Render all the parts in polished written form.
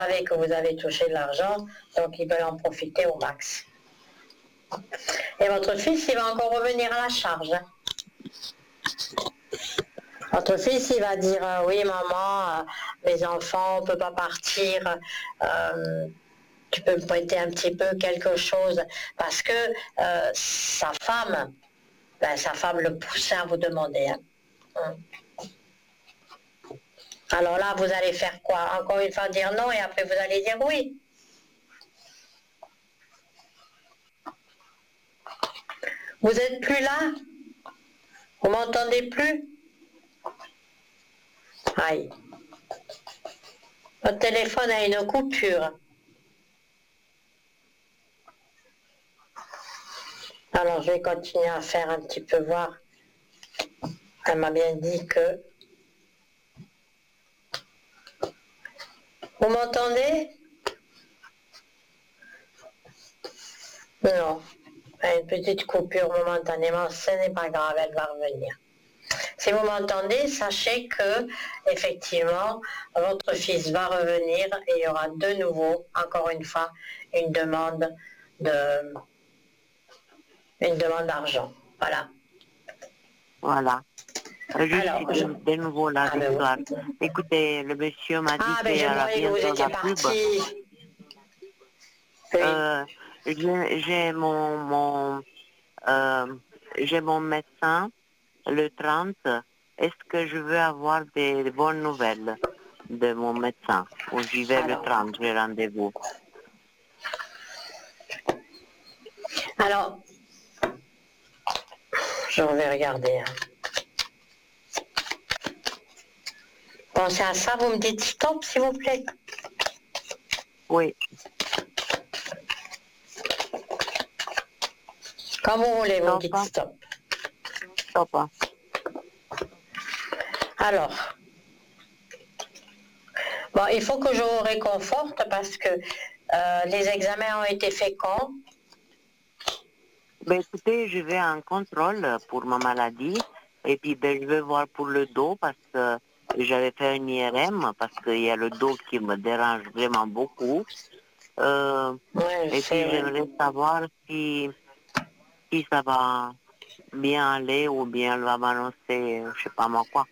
savez que vous avez touché de l'argent, donc ils veulent en profiter au max. Et votre fils, il va encore revenir à la charge. Hein. Votre fils, il va dire oui maman, mes enfants, on ne peut pas partir, tu peux me prêter un petit peu quelque chose, parce que sa femme le poussait à vous demander. Hein. Alors là, vous allez faire quoi? Encore une fois dire non et après vous allez dire oui. Vous n'êtes plus là? Vous m'entendez plus? Aïe. Votre téléphone a une coupure. Alors je vais continuer à faire un petit peu voir. Elle m'a bien dit que... Vous m'entendez? Non. Une petite coupure momentanément, ce n'est pas grave, elle va revenir. Si vous m'entendez, sachez que effectivement votre fils va revenir et il y aura de nouveau, encore une fois, une demande d'argent. Voilà. Voilà. Juste Alors, de nouveau là l'histoire. Écoutez, le monsieur m'a dit je qu'à croyais que vous bientôt étiez la pub. parti. Oui. J'ai mon médecin le 30. Est-ce que je veux avoir des bonnes nouvelles de mon médecin? Ou j'y vais le 30, j'ai rendez-vous. Alors, je vais regarder. Hein. Pensez à ça, vous me dites stop, s'il vous plaît. Oui. Quand vous voulez, vous me dites stop. Stop. Alors, bon, il faut que je vous réconforte parce que les examens ont été faits quand? Ben, écoutez, je vais en contrôle pour ma maladie et puis je vais voir pour le dos parce que j'avais fait un IRM parce qu'il y a le dos qui me dérange vraiment beaucoup. Et puis j'aimerais savoir si ça va bien aller ou bien elle va m'annoncer, je sais pas moi quoi.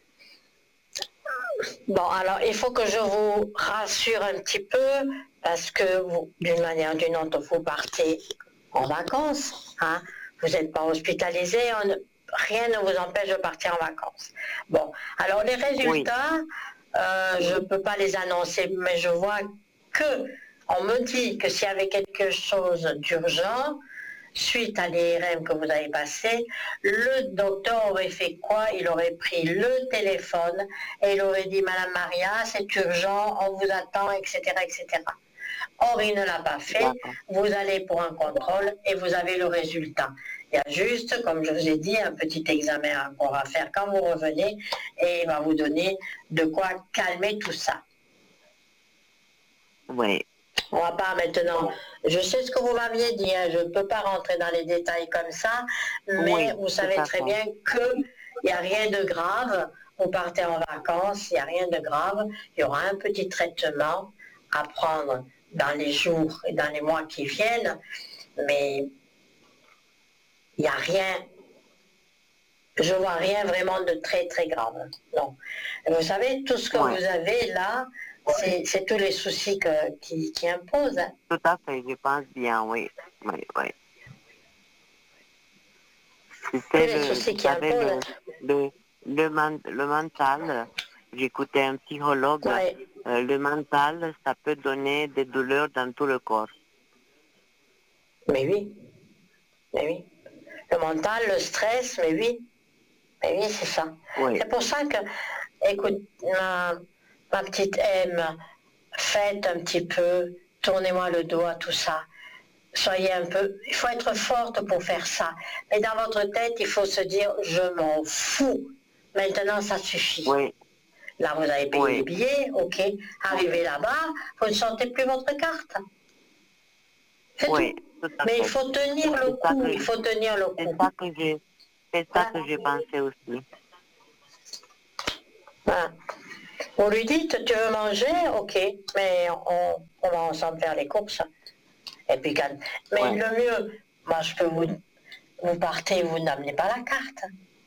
Bon, alors il faut que je vous rassure un petit peu parce que d'une manière ou d'une autre, vous partez en vacances. Hein? Vous n'êtes pas hospitalisé, rien ne vous empêche de partir en vacances. Bon, alors les résultats, je ne peux pas les annoncer, mais je vois que on me dit que s'il y avait quelque chose d'urgent, suite à l'IRM que vous avez passé, le docteur aurait fait quoi? Il aurait pris le téléphone et il aurait dit Madame Maria, c'est urgent, on vous attend, etc., etc. Or, il ne l'a pas fait. Vous allez pour un contrôle et vous avez le résultat. Il y a juste, comme je vous ai dit, un petit examen encore à faire quand vous revenez et il va vous donner de quoi calmer tout ça. Oui. On va pas maintenant, je sais ce que vous m'aviez dit, hein, je ne peux pas rentrer dans les détails comme ça, mais vous savez très bien qu'il n'y a rien de grave, vous partez en vacances, il n'y a rien de grave, il y aura un petit traitement à prendre dans les jours et dans les mois qui viennent, mais il n'y a rien, je vois rien vraiment de très très grave, non. Vous savez, tout ce que vous avez là, c'est tous les soucis qui imposent. Hein. Tout à fait, je pense bien, oui. Oui. C'était le mental. J'écoutais un psychologue. Le mental, ça peut donner des douleurs dans tout le corps. Mais oui. Le mental, le stress, mais oui, c'est ça. Oui. C'est pour ça que, écoute, ma petite M, faites un petit peu, tournez-moi le dos à tout ça. Soyez un peu, il faut être forte pour faire ça. Mais dans votre tête, il faut se dire, je m'en fous. Maintenant, ça suffit. Oui. Là, vous avez payé les billets, ok. Arrivez là-bas, vous ne sentez plus votre carte. C'est tout. Mais il faut tenir le coup, il faut tenir le coup. C'est ça que j'ai pensé aussi. Voilà. Vous lui dites, tu veux manger? Ok, mais on va ensemble faire les courses. Et puis mais Ouais. le mieux, moi je peux vous partez, vous n'amenez pas la carte.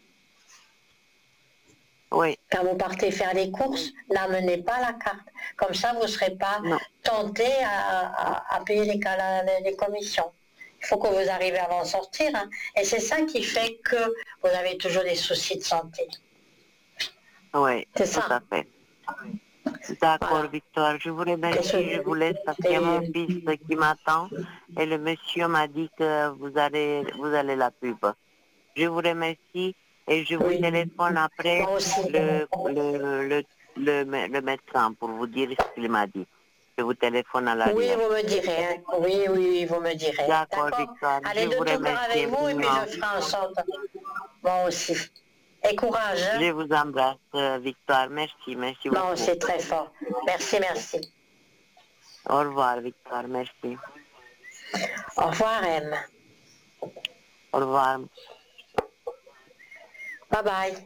Oui, Quand vous partez faire les courses, n'amenez pas la carte. Comme ça, vous ne serez pas non, tenté à payer les commissions. Il faut que vous arriviez à en sortir. Hein. Et c'est ça qui fait que vous avez toujours des soucis de santé. oui, C'est tout ça. à fait. D'accord, Voilà. Victoire, je vous remercie, je vous laisse parce qu'il y a mon fils qui m'attend et le monsieur m'a dit que vous allez la pub. Je vous remercie et je vous Oui. téléphone après Moi aussi. le médecin pour vous dire ce qu'il m'a dit. Je vous téléphone à Oui, l'arrière. vous me direz. Hein. Oui, oui, vous me direz. D'accord, D'accord. Victoire, je Allez de vous tout cœur remercie avec vous et puis infiniment. je ferai en sorte. Moi aussi. Et courage. Hein. Je vous embrasse, Victoire. Merci, merci Moi beaucoup. aussi, très fort. Merci, merci. Au revoir, Victoire, merci. Au revoir, M. Au revoir. Bye bye.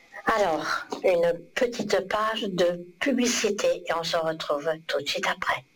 Alors, une petite page de publicité et on se retrouve tout de suite après.